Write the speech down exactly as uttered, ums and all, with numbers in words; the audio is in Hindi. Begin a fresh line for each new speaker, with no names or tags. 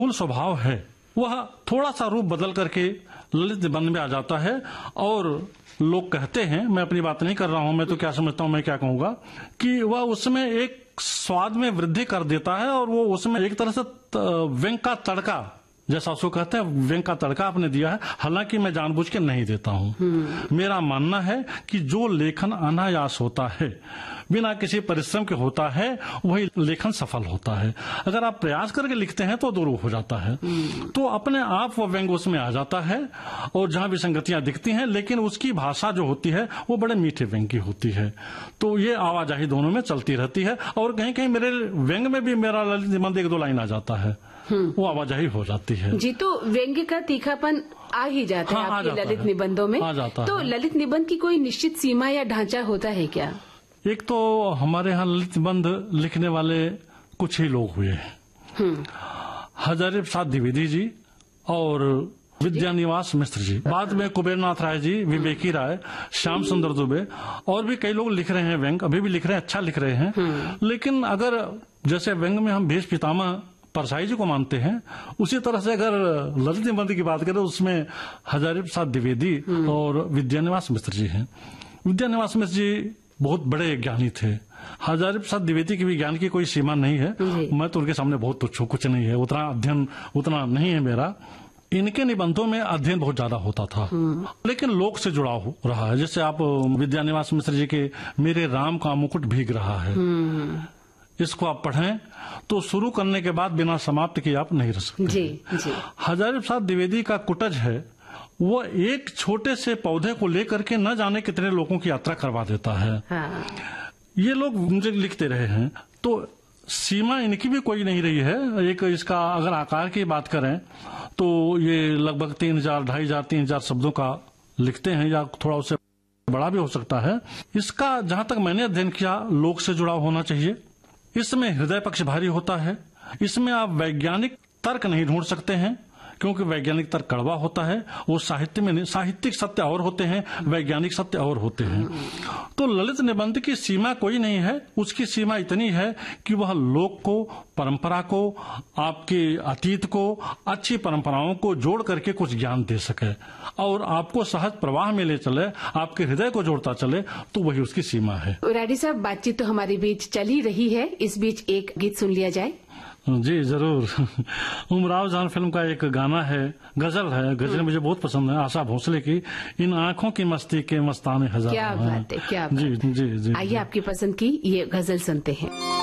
मूल स्वभाव है वह थोड़ा सा रूप बदल करके ललित निबंध में आ जाता है। और लोग कहते हैं, मैं अपनी बात नहीं कर रहा हूं, मैं तो क्या समझता हूं, मैं क्या कहूंगा, कि वह उसमें एक स्वाद में वृद्धि कर देता है और वो उसमें एक तरह से व्यंग का तड़का, जैसा उसको कहते हैं, व्यंग का तड़का आपने दिया है। हालांकि मैं जानबूझ के नहीं देता हूं। मेरा मानना है कि जो लेखन अनायास होता है, बिना किसी परिश्रम के होता है, वही लेखन सफल होता है। अगर आप प्रयास करके लिखते हैं तो दुरूह हो जाता है। तो अपने आप वो व्यंग उसमें आ जाता है और जहां विसंगतियां दिखती हैं, लेकिन उसकी भाषा जो होती है वो बड़े मीठे व्यंग की होती है। तो ये आवाजाही दोनों में चलती रहती है और कहीं कहीं मेरे व्यंग में भी मेरा ललित निबंध एक दो लाइन आ जाता है, वो आवाजाही हो जाती है।
जी, तो व्यंग्य का तीखापन आ ही जाता है। हाँ, आपके ललित निबंधों में आ जाता तो है। ललित निबंध की कोई निश्चित सीमा या ढांचा होता है क्या?
एक तो हमारे यहाँ ललित निबंध लिखने वाले कुछ ही लोग हुए हैं, हजारी प्रसाद द्विवेदी जी और विद्यानिवास मिश्र जी, बाद में कुबेरनाथ राय जी, विवेकी राय, श्याम सुंदर दुबे और भी कई लोग लिख रहे हैं व्यंग, अभी भी लिख रहे हैं, अच्छा लिख रहे हैं। लेकिन अगर जैसे व्यंग में हम भेष पितामह परसाई जी को मानते हैं, उसी तरह से अगर ललित निबंध की बात करें उसमें हजारी प्रसाद द्विवेदी और विद्यानिवास मिश्र जी हैं। विद्यानिवास मिश्र जी बहुत बड़े ज्ञानी थे। हजारी प्रसाद द्विवेदी की भी ज्ञान की कोई सीमा नहीं है। मैं तो उनके सामने बहुत तुच्छ हूं, कुछ नहीं है, उतना अध्ययन उतना नहीं है मेरा। इनके निबंधों में अध्ययन बहुत ज्यादा होता था, लेकिन लोक से जुड़ा हो रहा है। जैसे आप विद्यानिवास मिश्र जी के मेरे राम का मुकुट भीग रहा है, इसको आप पढ़ें तो शुरू करने के बाद बिना समाप्त किए आप नहीं रह सकते। जी, जी। हजारी प्रसाद द्विवेदी का कुटज है, वो एक छोटे से पौधे को लेकर के न जाने कितने लोगों की यात्रा करवा देता है। हाँ। ये लोग मुझे लिखते रहे हैं, तो सीमा इनकी भी कोई नहीं रही है। एक इसका अगर आकार की बात करें तो ये लगभग तीन हजार ढाई हजार तीन हजार शब्दों का लिखते हैं, या थोड़ा उससे बड़ा भी हो सकता है। इसका जहां तक मैंने अध्ययन किया, लोक से जुड़ा होना चाहिए। इसमें हृदय पक्ष भारी होता है। इसमें आप वैज्ञानिक तर्क नहीं ढूंढ सकते हैं, क्योंकि वैज्ञानिक तर्क कड़वा होता है। वो साहित्य में, साहित्यिक सत्य और होते हैं, वैज्ञानिक सत्य और होते हैं। तो ललित निबंध की सीमा कोई नहीं है। उसकी सीमा इतनी है कि वह लोक को, परंपरा को, आपके अतीत को, अच्छी परंपराओं को जोड़ करके कुछ ज्ञान दे सके और आपको सहज प्रवाह में ले चले, आपके हृदय को जोड़ता चले, तो वही उसकी सीमा है।
राडी साहब, बातचीत तो हमारे बीच चल ही रही है, इस बीच एक गीत सुन लिया जाए।
जी जरूर। उमराव जान फिल्म का एक गाना है, गजल है, गजल मुझे बहुत पसंद है, आशा भोसले की, इन आंखों की मस्ती के मस्ताने हजार।
क्या बात है, क्या बात।
जी जी जी।
आइए आपकी पसंद की ये गजल सुनते हैं।